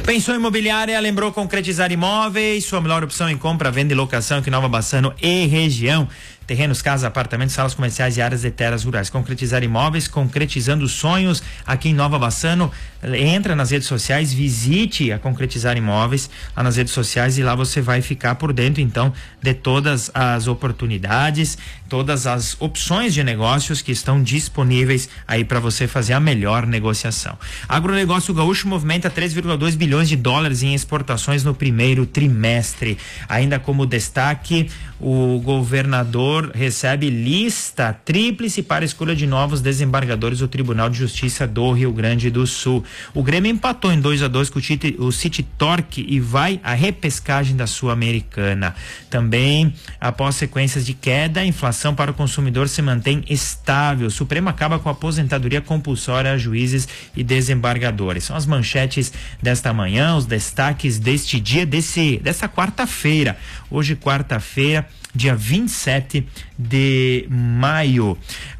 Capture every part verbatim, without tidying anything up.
Pensou Imobiliária, lembrou Concretizar Imóveis, sua melhor opção em compra, venda e locação aqui em Nova Bassano e região. Terrenos, casas, apartamentos, salas comerciais e áreas de terras rurais. Concretizar Imóveis, concretizando sonhos aqui em Nova Bassano. Entra nas redes sociais, visite a Concretizar Imóveis lá nas redes sociais e lá você vai ficar por dentro então de todas as oportunidades, todas as opções de negócios que estão disponíveis aí para você fazer a melhor negociação. Agronegócio Gaúcho movimenta três vírgula dois bilhões de dólares em exportações no primeiro trimestre. Ainda como destaque, o governador recebe lista tríplice para escolha de novos desembargadores do Tribunal de Justiça do Rio Grande do Sul. O Grêmio empatou em dois a dois com o, City, o City Torque e vai à repescagem da Sul-Americana. Também, após sequências de queda, a inflação para o consumidor se mantém estável. O Supremo acaba com a aposentadoria compulsória a juízes e desembargadores. São as manchetes desta manhã, os destaques deste dia, desse, dessa quarta-feira. Hoje, quarta-feira, dia vinte e sete de maio.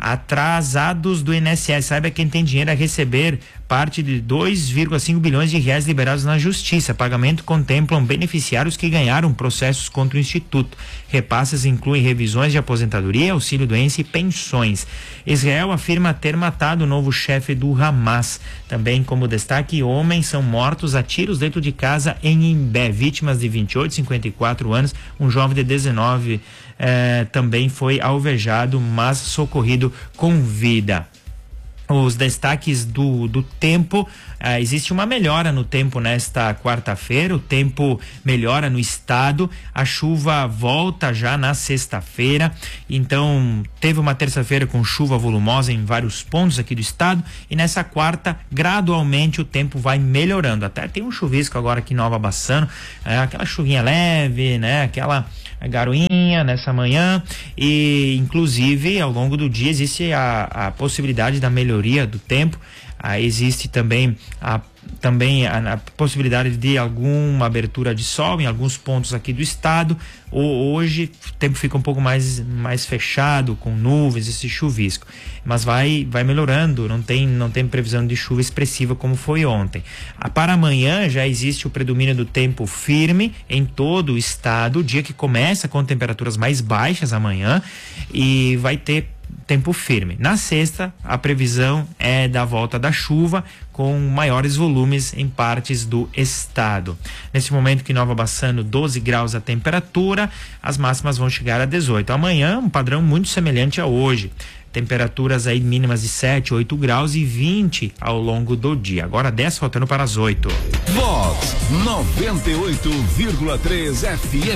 Atrasados do I N S S. Saiba quem tem dinheiro a receber parte de dois vírgula cinco bilhões de reais liberados na Justiça. Pagamento contemplam beneficiários que ganharam processos contra o Instituto. Repasses incluem revisões de aposentadoria, auxílio-doença e pensões. Israel afirma ter matado o novo chefe do Hamas. Também como destaque, homens são mortos a tiros dentro de casa em Imbé. Vítimas de vinte e oito e cinquenta e quatro anos. Um jovem de dezenove eh, também foi alvejado, mas socorrido com vida. Os destaques do, do tempo, ah, existe uma melhora no tempo nesta quarta-feira, o tempo melhora no estado, a chuva volta já na sexta-feira, então teve uma terça-feira com chuva volumosa em vários pontos aqui do estado e nessa quarta, gradualmente o tempo vai melhorando, até tem um chuvisco agora aqui em Nova Bassano, é, aquela chuvinha leve, né, aquela garoinha nessa manhã e inclusive ao longo do dia existe a, a possibilidade da melhoria do tempo, ah, existe também a também a, a possibilidade de alguma abertura de sol em alguns pontos aqui do estado. O, hoje o tempo fica um pouco mais, mais fechado, com nuvens, esse chuvisco, mas vai, vai melhorando, não tem, não tem previsão de chuva expressiva como foi ontem. Ah, para amanhã já existe o predomínio do tempo firme em todo o estado, o dia que começa com temperaturas mais baixas amanhã e vai ter tempo firme. Na sexta, a previsão é da volta da chuva com maiores volumes em partes do estado. Nesse momento que Nova Bassano, doze graus a temperatura, as máximas vão chegar a dezoito. Amanhã, um padrão muito semelhante a hoje. Temperaturas aí mínimas de sete, oito graus e vinte ao longo do dia. Agora dez, faltando para as oito. Vox noventa e oito vírgula três F M.